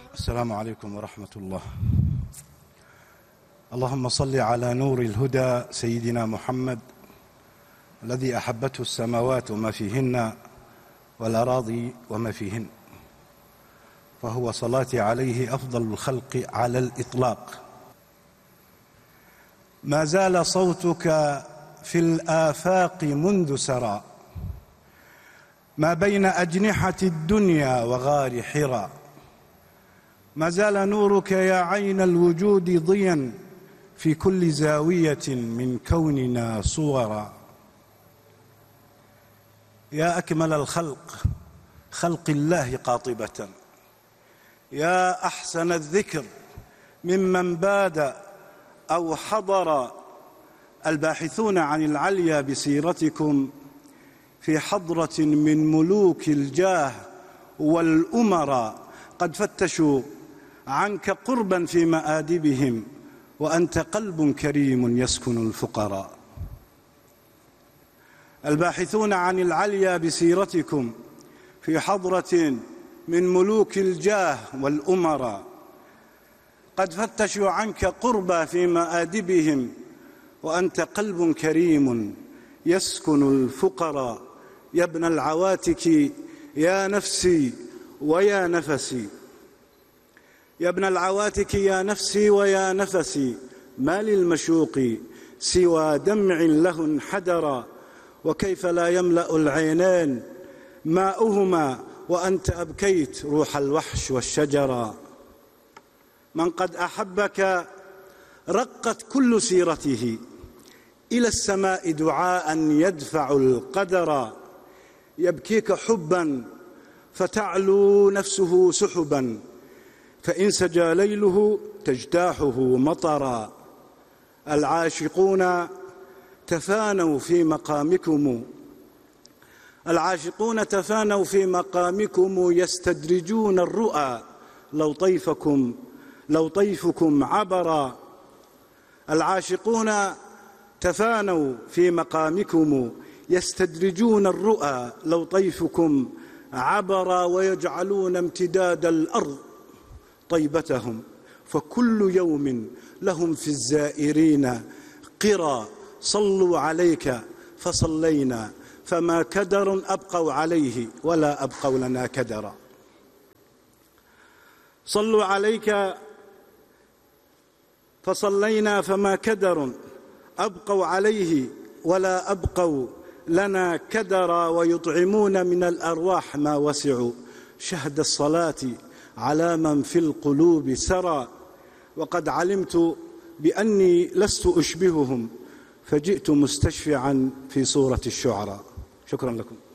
السلام عليكم ورحمة الله. اللهم صل على نور الهدى سيدنا محمد الذي أحبته السماوات وما فيهن والأراضي وما فيهن، فهو صلاتي عليه أفضل الخلق على الإطلاق. ما زال صوتك في الآفاق منذ سرى، ما بين أجنحة الدنيا وغار حرى. ما زال نورك يا عين الوجود ضيا في كل زاوية من كوننا صورا. يا أكمل الخلق، خلق الله قاطبة، يا أحسن الذكر ممن باد أو حضر. الباحثون عن العليا بسيرتكم في حضرة من ملوك الجاه والأمراء قد فتشوا عنك قربا في مآدبهم، وأنت قلب كريم يسكن الفقراء. الباحثون عن العليا بسيرتكم في حضرة من ملوك الجاه والأمراء قد فتشوا عنك قربا في مآدبهم، وأنت قلب كريم يسكن الفقراء. يا ابن العواتك يا نفسي ويا نفسي، يا ابن العواتك يا نفسي ويا نفسي، ما للمشوق سوى دمع له انحدرا. وكيف لا يملأ العينين ماؤهما وأنت أبكيت روح الوحش والشجرا. من قد أحبك رقت كل سيرته إلى السماء دعاء يدفع القدر. يبكيك حبا فتعلو نفسه سحبا، فإن سجى ليله تجتاحه مطرا. العاشقون تفانوا في مقامكم، العاشقون تفانوا في مقامكم يستدرجون الرؤى لو طيفكم عبرا. العاشقون تفانوا في مقامكم يستدرجون الرؤى لو طيفكم عبرا، ويجعلون امتداد الأرض طيبتهم، فكل يوم لهم في الزائرين قرى. صلوا عليك فصلينا، فما كدر أبقوا عليه ولا أبقوا لنا كدرا. صلوا عليك فصلينا، فما كدر أبقوا عليه ولا أبقوا لنا كدرا. ويطعمون من الأرواح ما وسعوا شهد الصلاة على من في القلوب سرى. وقد علمت بأني لست أشبههم، فجئت مستشفعا في صورة الشعراء. شكرا لكم.